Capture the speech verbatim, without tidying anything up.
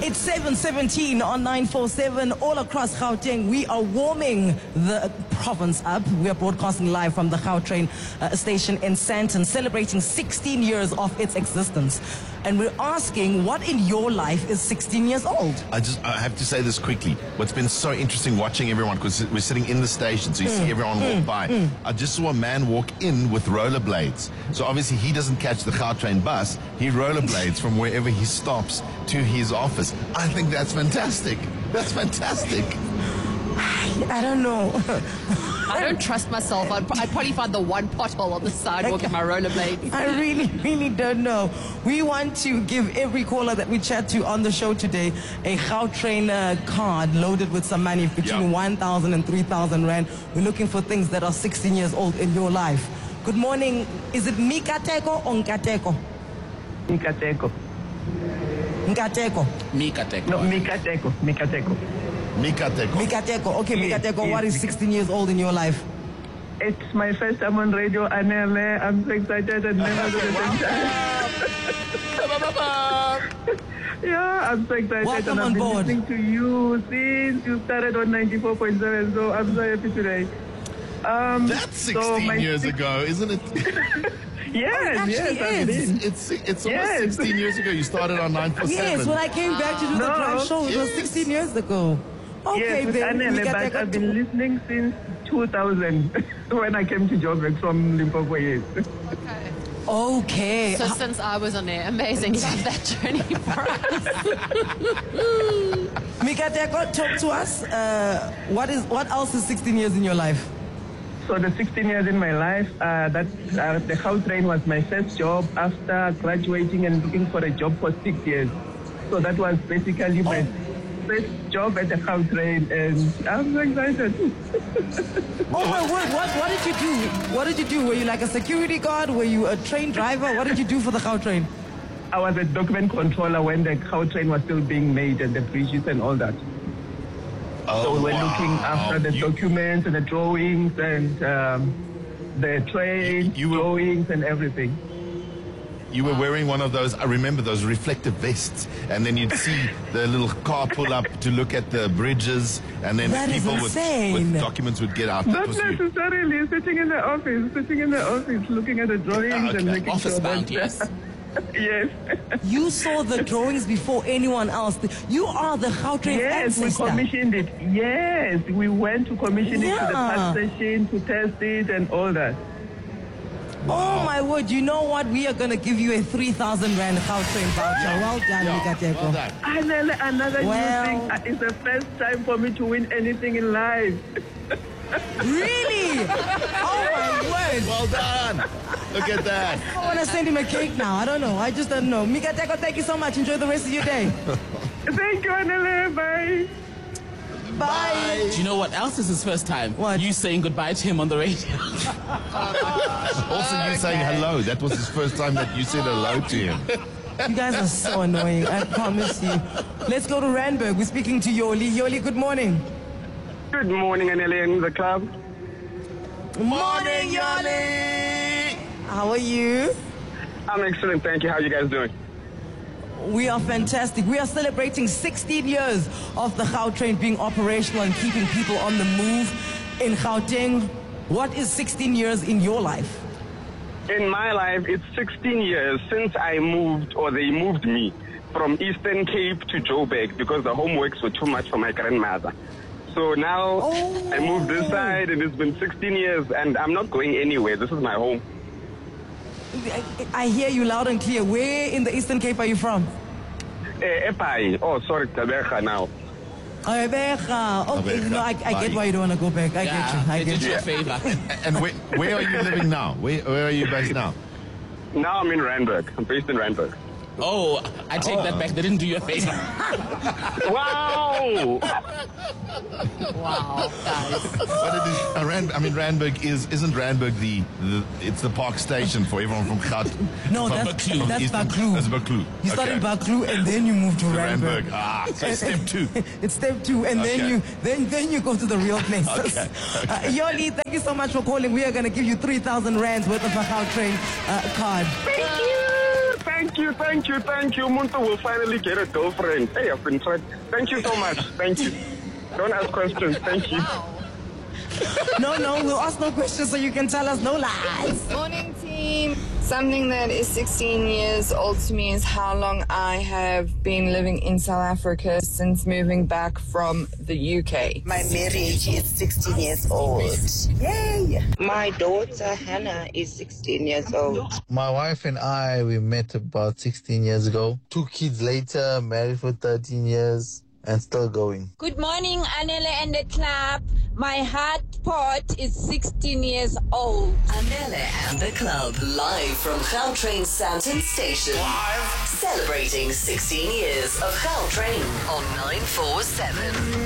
It's seven seventeen on nine forty-seven all across Gauteng. We are warming the province up. We are broadcasting live from the Gautrain uh, station in Sandton, celebrating sixteen years of its existence. And we're asking, what in your life is sixteen years old? I just I have to say this quickly. What's been so interesting watching everyone, because we're sitting in the station, so you mm. see everyone mm. walk by. Mm. I just saw a man walk in with rollerblades. So obviously he doesn't catch the Gautrain bus. He rollerblades from wherever he stops to his office. I think that's fantastic. That's fantastic. I don't know. I don't trust myself. I'd, I'd probably find the one pothole on the sidewalk in my rollerblades. I really, really don't know. We want to give every caller that we chat to on the show today a Gautrain uh, card loaded with some money between yep. one thousand and three thousand rand. We're looking for things that are sixteen years old in your life. Good morning. Is it Mikateko or Nkateko? Mikateko. Nkateko. Mikateko. No, Mikateko. Mikateko. Mikateko. Mikateko. Okay, Mikateko, what is sixteen years old in your life? It's my first time on radio, Anele. I'm so excited and never going to Yeah, I'm so excited. Welcome and I've on been board. listening to you since you started on ninety-four point seven, so I'm so happy today. Um, That's sixteen so years six- ago, isn't it? Yes, Oh, it yes, actually I is. mean. It's it's almost Yes. sixteen years ago. You started on nine four seven. Yes, when I came back to do the No. drive show, it was Yes. sixteen years ago. Okay, Yes, with then Anele, but Mikateko I've to- been listening since two thousand when I came to Joburg from Limpopo. Yes. Okay. So since I was on there, amazing to have that journey for us. Mikateko, talk to us. Uh, what is what else is sixteen years in your life? So the sixteen years in my life, uh, that uh, the Gautrain was my first job after graduating and looking for a job for six years. So that was basically my Oh. first job at the Gautrain, and I'm so excited. Oh my word! What what did you do? What did you do? Were you like a security guard? Were you a train driver? What did you do for the Gautrain? I was a document controller when the Gautrain was still being made and the bridges and all that. Oh, So we were wow. looking after the You- documents and the drawings and um, the train You- you were- drawings and everything. You were wearing one of those, I remember those reflective vests, and then you'd see the little car pull up to look at the bridges, and then That is people with, insane. with documents would get out. That Not was you. necessarily sitting in the office, sitting in the office, looking at the drawings Okay. and making Office sure bound, that, yes. yes. You saw the drawings before anyone else. You are the Gautrain Yes, we ancestor. commissioned it. Yes, we went to commission it to the Yeah. past station to test it and all that. Oh my word! You know what? We are gonna give you a three thousand rand Gautrain voucher. Well done, Yeah, Mikateko. well done. And then another Well- new thing, uh, it's the first time for me to win anything in life. Really? Oh my word! Well done. Look at that. I want to send him a cake now. I don't know. I just don't know. Mikateko, thank you so much. Enjoy the rest of your day. Thank you, Anele. Bye. Bye. Do you know what else is his first time? What? You saying goodbye to him on the radio. Also, you saying hello. That was his first time that you said hello to him. You guys are so annoying. I promise you. Let's go to Randburg. We're speaking to Yoli. Yoli, good morning. Good morning, Anele and the club. Morning, Yoli. How are you? I'm excellent, thank you. How are you guys doing? We are fantastic. We are celebrating sixteen years of the Gautrain being operational and keeping people on the move in Gauteng. What is sixteen years in your life? In my life, it's sixteen years since I moved, or they moved me, from Eastern Cape to Joburg because the homeworks were too much for my grandmother. So now Oh. I moved this side, and it's been sixteen years, and I'm not going anywhere. This is my home. I, I hear you loud and clear. Where in the Eastern Cape are you from? Eh, Epai. Oh, sorry, Taberga now. Abeja. Okay, Abeja. no, I, I get why you don't want to go back. I get you. I it get did you. you a favor. And where, where are you living now? Where, where are you based now? Now I'm in Randburg. I'm based in Randburg. Oh, I take that back. They didn't do you a favor. Wow! Wow, guys. But it is, uh, Rand, I mean, Randburg is, isn't Randburg the, the, it's the park station for everyone from Gaut? No, from that's, from that's Eastern- Baklu. That's Baklu. You start Okay. in Baklu and then you move to Randburg. Randburg. Ah, so step two. It's step two, and then Okay. you then then you go to the real places. Okay, Uh, Yoli, thank you so much for calling. We are going to give you three thousand rands worth of a Gautrain uh, card. Thank you. Thank you, thank you, thank you. Muntu will finally get a girlfriend. Hey, I've been trying. Thank you so much. Thank you. Don't ask questions. Thank you. No, no, we'll ask no questions so you can tell us no lies. Morning, team. Something that is sixteen years old to me is how long I have been living in South Africa since moving back from the U K. My marriage is sixteen years old. Yay! My daughter Hannah is sixteen years old. My wife and I, we met about sixteen years ago. Two kids later, married for thirteen years. And still going. Good morning, Anele and the club. My heart pot is sixteen years old. Anele and the club, live from Gautrain Sandton Station. Live. Celebrating sixteen years of Gautrain on nine four seven.